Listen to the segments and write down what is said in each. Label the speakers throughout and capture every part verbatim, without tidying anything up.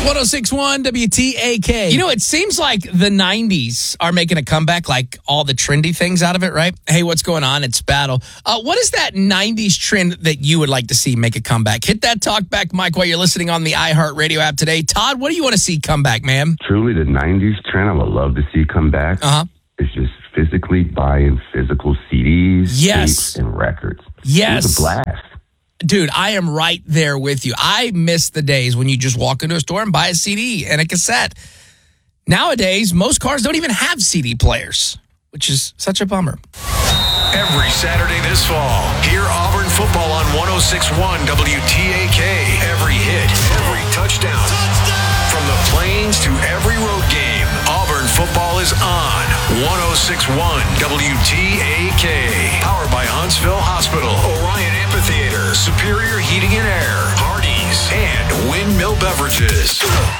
Speaker 1: one oh six point one W T A K. You know, it seems like the nineties are making a comeback, like all the trendy things out of it, right? Hey, what's going on? It's Battle. Uh, what is that nineties trend that you would like to see make a comeback? Hit that talk back mic while you're listening on the iHeartRadio app today. Todd, what do you want to see come back, man?
Speaker 2: Truly, the nineties trend I would love to see come back
Speaker 1: uh-huh.
Speaker 2: is just physically buying physical C Ds,
Speaker 1: yes.
Speaker 2: tapes, and records.
Speaker 1: Yes.
Speaker 2: It was a blast.
Speaker 1: Dude, I am right there with you. I miss the days when you just walk into a store and buy a C D and a cassette. Nowadays, most cars don't even have C D players, which is such a bummer.
Speaker 3: Every Saturday this fall, hear Auburn football on one oh six point one W T A K. Every hit, every touchdown. touchdown. From the plains to every road game, Auburn football is on one oh six point one W T A K. Powered by Huntsville Hospital, Orion Amphitheater, Superior Heating and Air, Hardee's, and Windmill Beverages.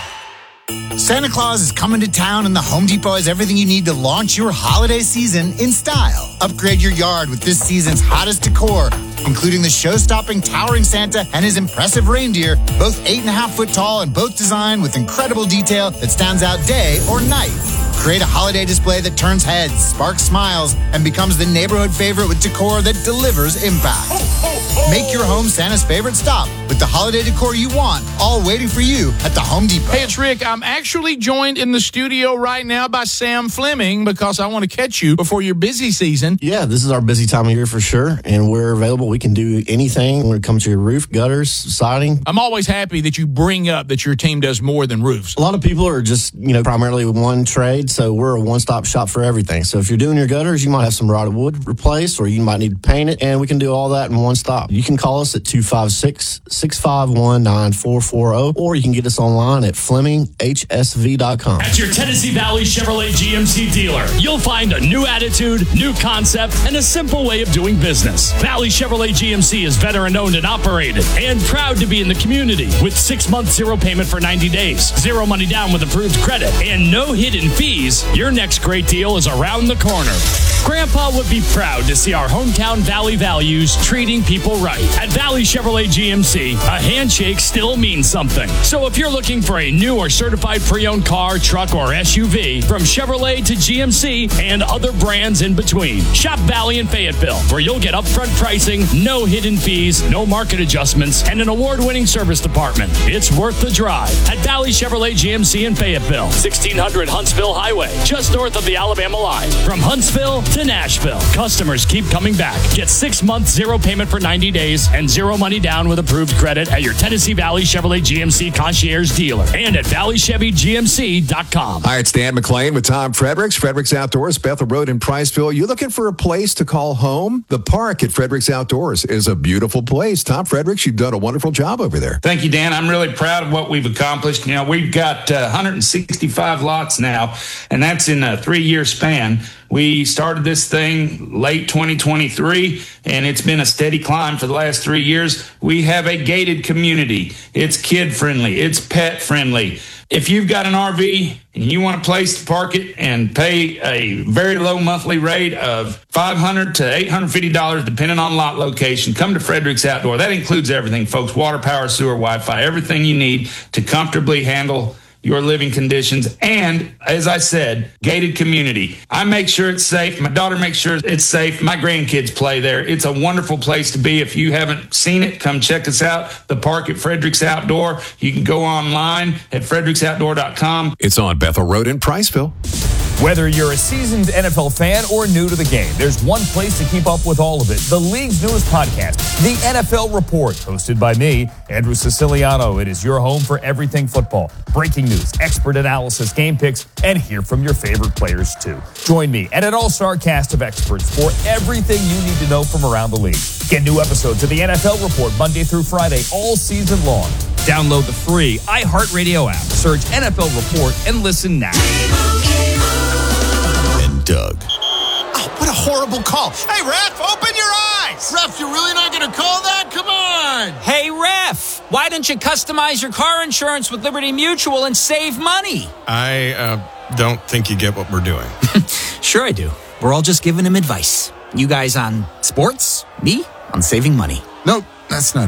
Speaker 4: Santa Claus is coming to town, and the Home Depot has everything you need to launch your holiday season in style. Upgrade your yard with this season's hottest decor, including the show-stopping towering Santa and his impressive reindeer, both eight and a half foot tall and both designed with incredible detail that stands out day or night. Create a holiday display that turns heads, sparks smiles, and becomes the neighborhood favorite with decor that delivers impact. Make your home Santa's favorite stop with the holiday decor you want, all waiting for you at the Home Depot.
Speaker 5: Hey, it's Rick. I'm actually joined in the studio right now by Sam Fleming because I want to catch you before your busy season.
Speaker 6: Yeah, this is our busy time of year for sure, and we're available. We can do anything when it comes to your roof, gutters, siding.
Speaker 5: I'm always happy that you bring up that your team does more than roofs.
Speaker 6: A lot of people are just, you know, primarily one trade, so we're a one-stop shop for everything. So if you're doing your gutters, you might have some rotted wood replaced, or you might need to paint it, and we can do all that in one stop. You can call us at two five six, six five one, nine four four zero, or you can get us online at Fleming H S V dot com.
Speaker 7: At your Tennessee Valley Chevrolet G M C dealer, you'll find a new attitude, new concept, and a simple way of doing business. Valley Chevrolet G M C is veteran-owned and operated, and proud to be in the community with six months zero payment for ninety days, zero money down with approved credit, and no hidden fees. Your next great deal is around the corner. Grandpa would be proud to see our hometown Valley values treating people right. At Valley Chevrolet G M C, a handshake still means something. So if you're looking for a new or certified pre-owned car, truck, or S U V, from Chevrolet to G M C and other brands in between, shop Valley in Fayetteville, where you'll get upfront pricing, no hidden fees, no market adjustments, and an award-winning service department. It's worth the drive at Valley Chevrolet G M C in Fayetteville, sixteen hundred Huntsville Highway, just north of the Alabama line. From Huntsville to Nashville, customers keep coming back. Get six months zero payment for ninety days and zero money down with approved credit at your Tennessee Valley Chevrolet G M C concierge dealer and at valley chevy g m c dot com.
Speaker 8: Hi, it's Dan McClain with Tom Fredericks. Fredericks Outdoors, Bethel Road in Priceville. You're looking for a place to call home? The park at Fredericks Outdoors is a beautiful place. Tom Fredericks, you've done a wonderful job over there.
Speaker 9: Thank you, Dan. I'm really proud of what we've accomplished. You know, we've got uh, one hundred sixty-five lots now, and that's in a three-year span. We started this thing late twenty twenty-three, and it's been a steady climb for the last three years. We have a gated community. It's kid-friendly. It's pet-friendly. If you've got an R V and you want a place to park it and pay a very low monthly rate of five hundred dollars to eight hundred fifty dollars, depending on lot location, come to Fredericks Outdoor. That includes everything, folks. Water, power, sewer, Wi-Fi, everything you need to comfortably handle your living conditions, and as I said, gated community. I make sure it's safe. My daughter makes sure it's safe. My grandkids play there. It's a wonderful place to be. If you haven't seen it, come check us out. The park at Fredericks Outdoor. You can go online at fredericks outdoor dot com.
Speaker 8: It's on Bethel Road in Priceville.
Speaker 10: Whether you're a seasoned N F L fan or new to the game, there's one place to keep up with all of it. The league's newest podcast, The N F L Report, hosted by me, Andrew Siciliano. It is your home for everything football. Breaking news, expert analysis, game picks, and hear from your favorite players, too. Join me and an all-star cast of experts for everything you need to know from around the league. Get new episodes of The N F L Report Monday through Friday all season long. Download the free iHeartRadio app. Search N F L Report and listen now.
Speaker 8: And Doug.
Speaker 4: Oh, what a horrible call. Hey, ref, open your eyes. Ref, you're really not going to call that? Come on.
Speaker 11: Hey, ref, why don't you customize your car insurance with Liberty Mutual and save money?
Speaker 12: I uh, don't think you get what we're doing.
Speaker 11: Sure I do. We're all just giving him advice. You guys on sports, me on saving money.
Speaker 12: Nope, that's not it.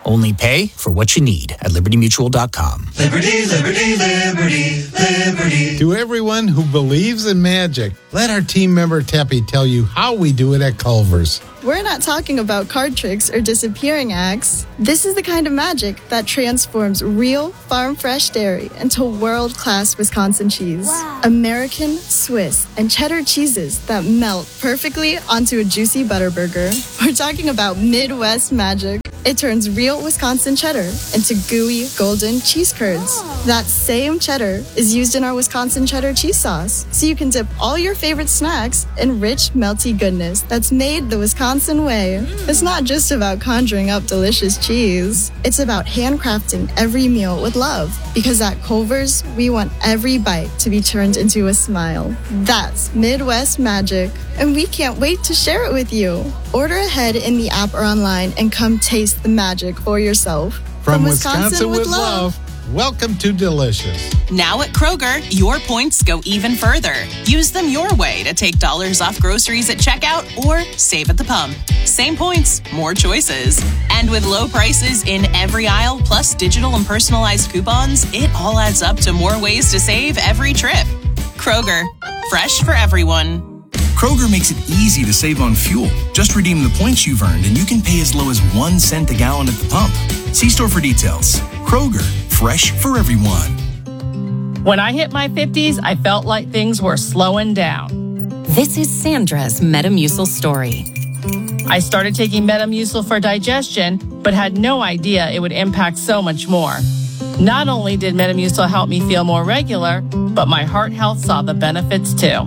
Speaker 11: Only pay for what you need at liberty mutual dot com.
Speaker 13: Liberty, liberty, liberty, liberty.
Speaker 14: To everyone who believes in magic, let our team member Teppy tell you how we do it at Culver's.
Speaker 15: We're not talking about card tricks or disappearing acts. This is the kind of magic that transforms real farm fresh dairy into world-class Wisconsin cheese. Wow. American, Swiss, and cheddar cheeses that melt perfectly onto a juicy butter burger. We're talking about Midwest magic. It turns real Wisconsin cheddar into gooey, golden cheese curds. That same cheddar is used in our Wisconsin cheddar cheese sauce, so you can dip all your favorite snacks in rich, melty goodness that's made the Wisconsin way. It's not just about conjuring up delicious cheese. It's about handcrafting every meal with love, because at Culver's, we want every bite to be turned into a smile. That's Midwest magic, and we can't wait to share it with you. Order ahead in the app or online and come taste the magic for yourself.
Speaker 14: From, From Wisconsin, Wisconsin with, with love. love. Welcome to Delicious.
Speaker 16: Now at Kroger, your points go even further. Use them your way to take dollars off groceries at checkout or save at the pump. Same points, more choices. And with low prices in every aisle, plus digital and personalized coupons, it all adds up to more ways to save every trip. Kroger, fresh for everyone.
Speaker 17: Kroger makes it easy to save on fuel. Just redeem the points you've earned and you can pay as low as one cent a gallon at the pump. See store for details. Kroger, fresh for everyone.
Speaker 18: When I hit my fifties, I felt like things were slowing down.
Speaker 19: This is Sandra's Metamucil story.
Speaker 18: I started taking Metamucil for digestion, but had no idea it would impact so much more. Not only did Metamucil help me feel more regular, but my heart health saw the benefits too.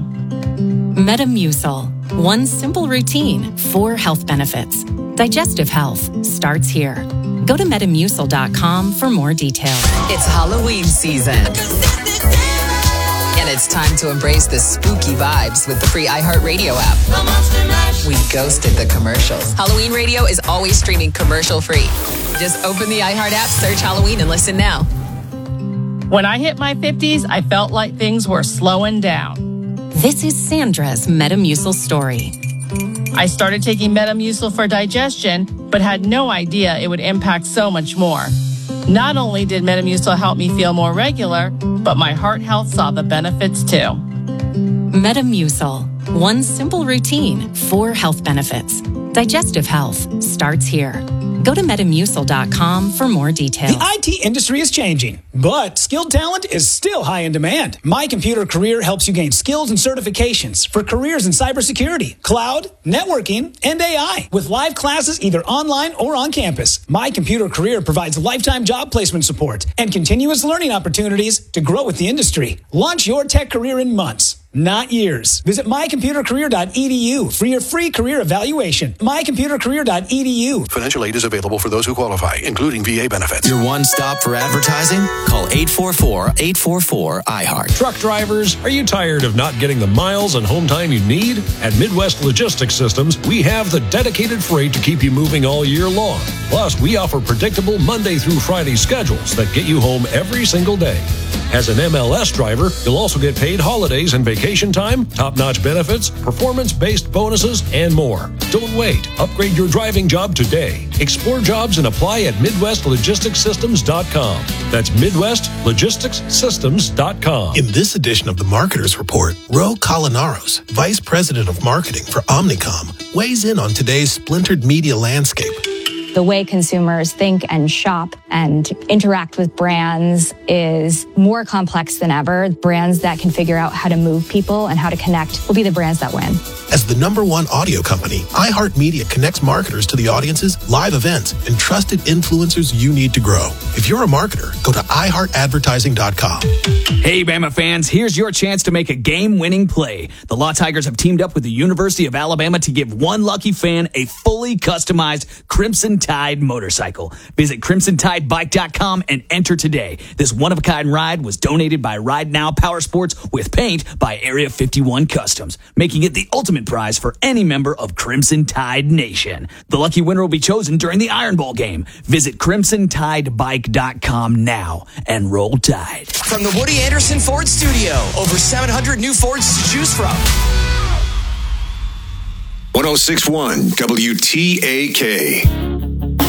Speaker 19: Metamucil. One simple routine, four health benefits. Digestive health starts here. Go to metamucil dot com for more details.
Speaker 20: It's Halloween season. And it's time to embrace the spooky vibes with the free iHeartRadio app. We ghosted the commercials. Halloween Radio is always streaming commercial-free. Just open the iHeart app, search Halloween, and listen now.
Speaker 18: When I hit my fifties, I felt like things were slowing down.
Speaker 19: This is Sandra's Metamucil story.
Speaker 18: I started taking Metamucil for digestion, but had no idea it would impact so much more. Not only did Metamucil help me feel more regular, but my heart health saw the benefits too.
Speaker 19: Metamucil. One simple routine, four health benefits. Digestive health starts here. Go to metamucil dot com for more details.
Speaker 21: The I T industry is changing, but skilled talent is still high in demand. My Computer Career helps you gain skills and certifications for careers in cybersecurity, cloud, networking, and A I. With live classes either online or on campus, My Computer Career provides lifetime job placement support and continuous learning opportunities to grow with the industry. Launch your tech career in months, not years. Visit my computer career dot e d u for your free career evaluation. my computer career dot e d u.
Speaker 22: Financial aid is available for those who qualify, including V A benefits.
Speaker 23: Your one stop for advertising? Call eight four four, eight four four, I heart.
Speaker 24: Truck drivers, are you tired of not getting the miles and home time you need? At Midwest Logistics Systems, we have the dedicated freight to keep you moving all year long. Plus, we offer predictable Monday through Friday schedules that get you home every single day. As an M L S driver, you'll also get paid holidays and vacation time, top-notch benefits, performance-based bonuses, and more. Don't wait. Upgrade your driving job today. Explore jobs and apply at midwest logistics systems dot com. That's midwest logistics systems dot com.
Speaker 25: In this edition of the Marketers Report, Ro Colinaros, Vice President of Marketing for Omnicom, weighs in on today's splintered media landscape.
Speaker 26: The way consumers think and shop and interact with brands is more complex than ever. Brands that can figure out how to move people and how to connect will be the brands that win.
Speaker 25: As the number one audio company, iHeartMedia connects marketers to the audiences, live events, and trusted influencers you need to grow. If you're a marketer, go to i heart advertising dot com.
Speaker 27: Hey, Bama fans, here's your chance to make a game-winning play. The Law Tigers have teamed up with the University of Alabama to give one lucky fan a fully customized Crimson Tide motorcycle. Visit crimson tide bike dot com and enter today. This one-of-a-kind ride was donated by Ride Now Power Sports with paint by Area fifty-one Customs, making it the ultimate prize for any member of Crimson Tide Nation. The lucky winner will be chosen during the Iron Bowl game. Visit crimson tide bike dot com now and roll Tide.
Speaker 28: From the Woody Anderson Ford Studio, over seven hundred new Fords to choose from.
Speaker 3: one oh six point one W T A K.